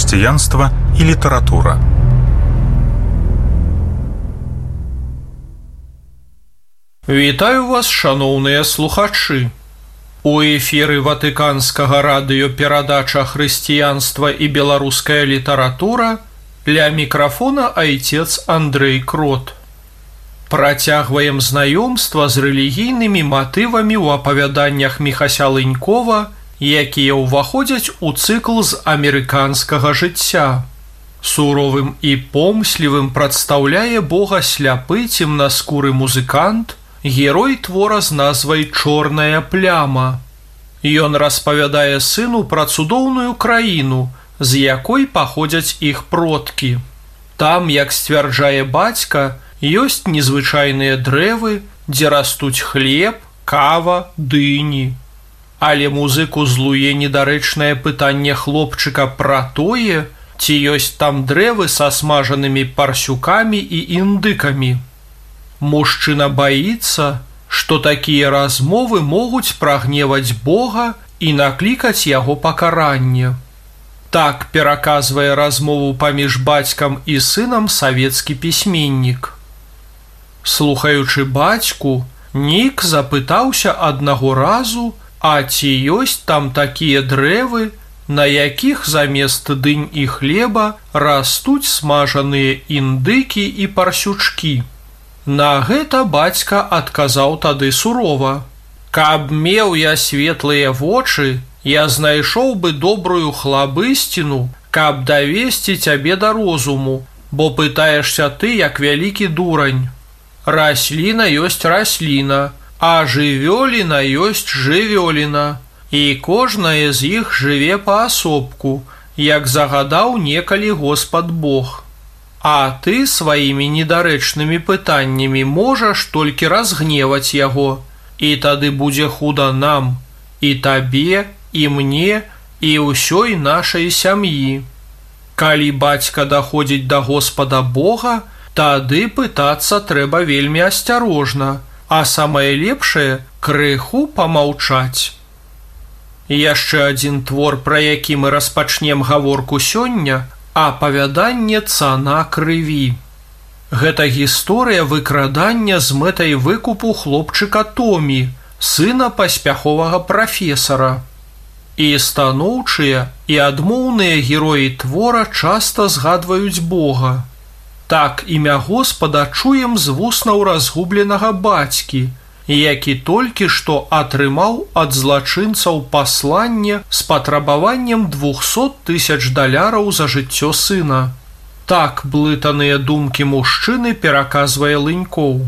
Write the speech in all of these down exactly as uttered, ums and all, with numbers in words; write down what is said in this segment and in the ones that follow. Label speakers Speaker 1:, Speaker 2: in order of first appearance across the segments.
Speaker 1: хрысціянства і літаратура.
Speaker 2: Вітаю вас, шаноўныя слухачы. У эфіры Ватыканскага радыё перадача «Хрысціянства і беларуская літаратура», ля мікрафона айцец Андрэй Крот. Працягваем знаёмства з рэлігійнымі матывамі ў апавяданнях Міхася Лынькова, якія ўваходзяць у цыкл з амерыканскага жыцця. Суровым і помслівым прадстаўляе Бога сляпы цемнаскуры музыкант, герой твора з назвай «Чорная пляма». Ён распавядае сыну пра цудоўную краіну, з якой паходзяць іх продкі. Там, як сцвярджае бацька, ёсць незвычайныя дрэвы, дзе растуць хлеб, кава, дыні. Але музыку злуе недарэчнае пытанне хлопчыка пра тое, ці ёсць там дрэвы са смажанымі парсюкамі і індыкамі. Мужчына баіцца, што такія размовы могуць прагневаць Бога і наклікаць яго пакаранне. Так пераказвае размову паміж бацькам і сынам савецкі пісьменнік. Слухаючы бацьку, Нік запытаўся аднаго разу, а ці ёсць там такія дрэвы, на якіх замест дынь і хлеба растуць смажаныя індыкі і парсючкі. На гэта бацька адказаў тады сурова: «Каб меў я светлыя вочы, я знайшоў бы добрую хлабысціну, каб давесці цябе да розуму, бо пытаешся ты, як вялікі дурань. Расліна ёсць расліна, а жывёліна ёсць жывёліна, і кожнае з іх жыве паасобку, як загадаў некалі Господ Бог. А ты сваімі недарэчнымі пытаннямі можаш толькі разгневаць яго, і тады будзе худа нам, і табе, і мне, і ўсёй нашай сям'і. Калі бацька даходзіць да Господа Бога, тады пытацца трэба вельмі асцярожна, а самае лепшае – крыху памаўчаць». Яшчэ адзін твор, пра які мы распачнем гаворку сёння – апавяданне «Цана крыві». Гэта гісторыя выкрадання з мэтай выкупу хлопчыка Томі, сына паспяховага прафесара. І станоўчыя, і адмоўныя героі твора часта згадваюць Бога. Так імя Господа чуем з вуснаў разгубленага бацькі, які толькі што атрымаў ад злачынцаў пасланне з патрабаваннем двухсот тысяч даляраў за жыццё сына. Так блытаныя думкі мужчыны пераказвае Лынькоў.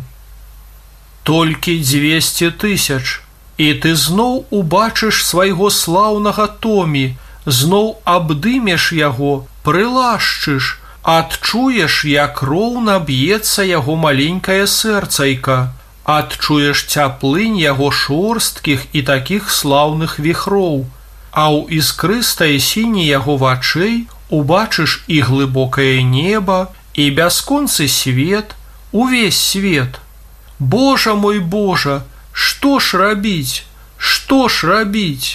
Speaker 2: «Толькі дзвесце тысяч, і ты зноў убачыш свайго слаўнага Томі, зноў абдымеш яго, прылашчыш, адчуеш, як роўна б'ецца яго маленькае сэрцайка, адчуеш цяплынь яго шорсткіх і такіх слаўных віхроў, а ў іскрыстай сіні яго вачэй убачыш і глыбокае неба, і бясконцы свет, увесь свет. Божа мой Божа, што ж рабіць, што ж рабіць?»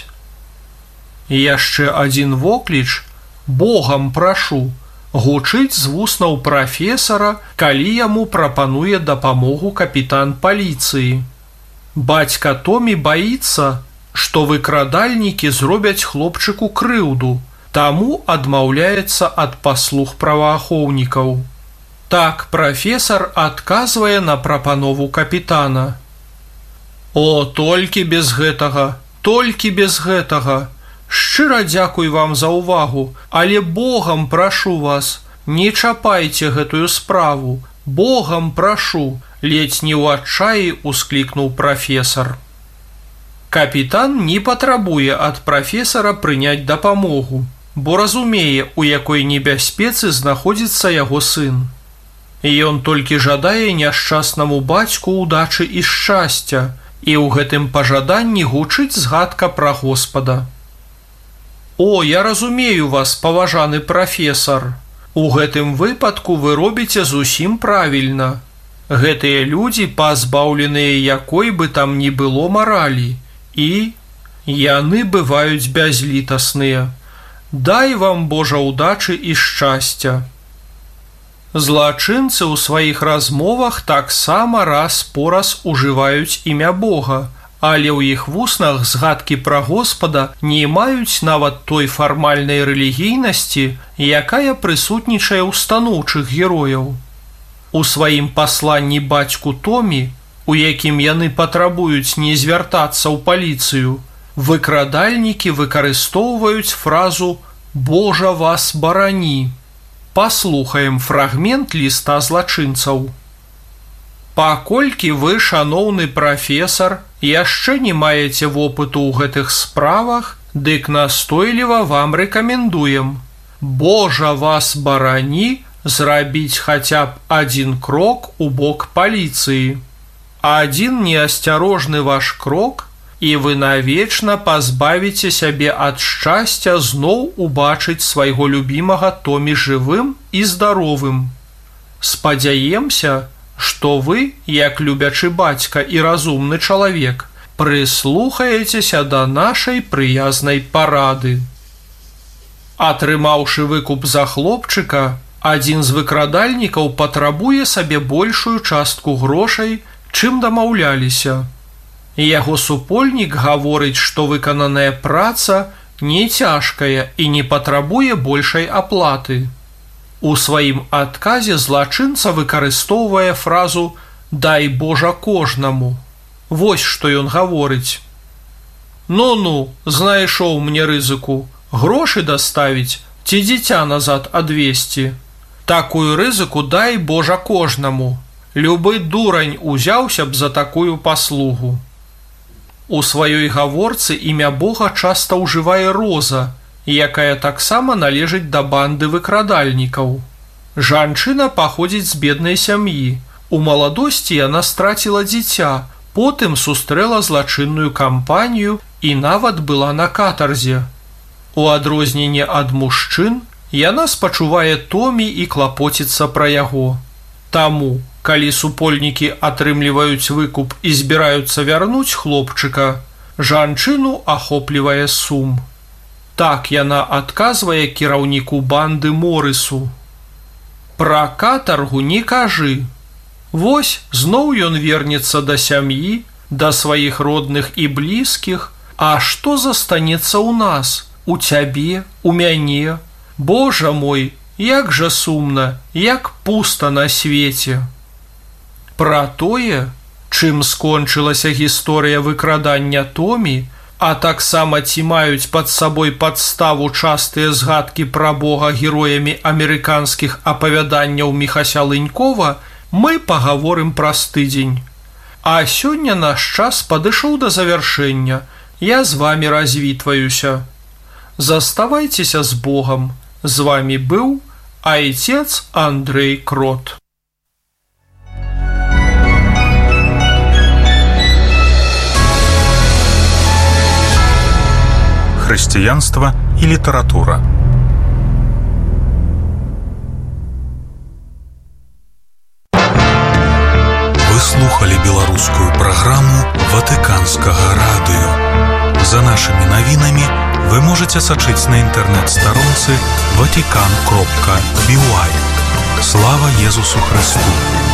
Speaker 2: Яшчэ адзін вокліч «Богам прашу» гучыць з вуснаў прафесара, калі яму прапануе дапамогу капітан паліцыі. Бацька Томі баіцца, што выкрадальнікі зробяць хлопчыку крыўду, таму адмаўляецца ад паслуг праваахоўнікаў. Так прафесар адказвае на прапанову капітана: «О, толькі без гэтага, толькі без гэтага! Шчыра дзякуй вам за ўвагу, але Богам прашу вас, не чапайце гэтую справу, Богам прашу», ледзь не ў адчаі усклікнуў прафесар. Капітан не патрабуе ад прафесара прыняць дапамогу, бо разумее, у якой небяспецы знаходзіцца яго сын. Ён толькі жадае няшчаснаму бацьку ўдачы і шчасця, і ў гэтым пажаданні гучыць згадка пра Господа. «О, я разумею вас, паважаны прафесар. У гэтым выпадку вы робіце зусім правільна. Гэтыя людзі пазбаўленыя якой бы там ні было маралі, і яны бываюць бязлітасныя. Дай вам, Божа, удачы і шчасця. Злачынцы ў сваіх размовах таксама раз-пораз ужываюць імя Бога, але ў іх вуснах згадкі пра Господа не маюць нават той фармальнай рэлігійнасці, якая прысутнічае ў станоўчых герояў. У сваім пасланні бацьку Томі, у якім яны патрабуюць не звяртацца ў паліцыю, выкрадальнікі выкарыстоўваюць фразу «Божа вас барані». Паслухаем фрагмент ліста злачынцаў. Паколькі вы, шаноўны прафесар, яшчэ не маеце вопыту ў гэтых справах, дык настойліва вам рэкамендуем. Божа вас барані зрабіць хаця б адзін крок у бок паліцыі. Адзін неасцярожны ваш крок, і вы навечна пазбавіце сябе ад шчасця зноў убачыць свайго любімага Томі жывым і здаровым. Спадзяемся, што вы, як любячы бацька і разумны чалавек, прыслухаецеся да нашай прыязнай парады. Атрымаўшы выкуп за хлопчыка, адзін з выкрадальнікаў патрабуе сабе большую частку грошай, чым дамаўляліся. Яго супольнік гаворыць, што выкананая праца не цяжкая і не патрабуе большай аплаты. У сваім адказе злачынца выкарыстоўвае фразу «Дай Божа кожнаму». Вось што ён гаворыць. «Ну-ну, знайшоў мне рызыку, грошы даставіць ці дзіця назад адвесці. Такую рызыку дай Божа кожнаму. Любы дурань узяўся б за такую паслугу». У сваёй гаворцы імя Бога часта ўжывае Роза, якая таксама належыць да банды выкрадальнікаў. Жанчына паходзіць з беднай сям'і. У маладосці яна страціла дзіця, потым сустрэла злачынную кампанію і нават была на катарзе. У адрозненне ад мужчын, яна спачувае Томі і клапоціцца пра яго. Таму, калі супольнікі атрымліваюць выкуп і збіраюцца вярнуць хлопчыка, жанчыну ахоплівае сум. Так яна адказвае кіраўніку банды Морысу. Пра катаргу не кажы. Вось зноў ён вернецца да сям'і, да сваіх родных і блізкіх, а што застанецца ў нас, у цябе, у мяне? Божа мой, як жа сумна, як пуста на свеце. Пра тое, чым скончылася гісторыя выкрадання Томі, а таксама ці маюць пад сабой падставу частыя згадкі пра Бога героямі амерыканскіх апавяданняў Міхася Лынькова, мы пагаворым праз тыдзень. А сёння наш час падышоў да завяршэння. Я з вамі развітваюся. Заставайцеся з Богам. З вамі быў айцец Андрэй Крот.
Speaker 1: Хрысціянства і літаратура. Вы слухали беларускую праграму Ватыканскага радыё. За нашымі навінамі вы можаце сачыць на інтэрнэт-старонцы ватикан кропка би уай. Слава Езусу Христу!